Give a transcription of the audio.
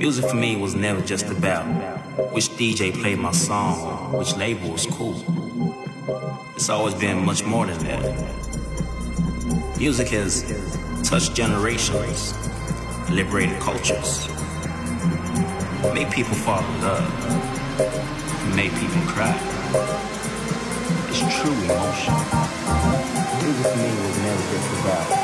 Music for me was never just about which DJ played my song or which label was cool. It's always been much more than that. Music has touched generations, liberated cultures, made people fall in love, made people cry. It's true emotion. Music for me was never just about